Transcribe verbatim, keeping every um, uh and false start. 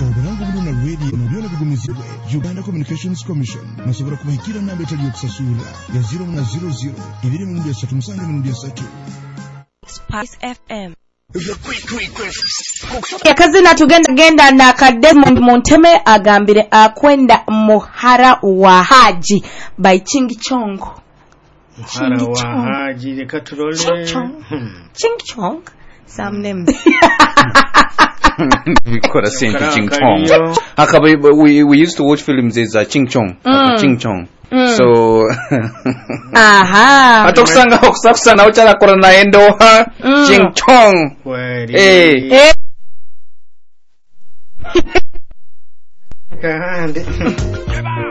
obulango buno na radio nabyona bigumizibwe Uganda Communications Commission nasobola kubahikira namba etali yokusasula ya zero na zero zero ibiri mu ndya satu musange mu ndya satu Spice F M. Yakazina tugenda genda na Kademond Monteme agambire akwenda muhara wa haji by Ching Chong. Muhara wa haji de katulole. Ching Chong. Ching Chong. Some name. We could have seen Ching Chong. we we used to watch films as uh, Ching Chong. Mm. Ching Chong. Mm. So aha atokusanga okusakusana uchala kora naendo ha mm. Ching Chong eh eh kahande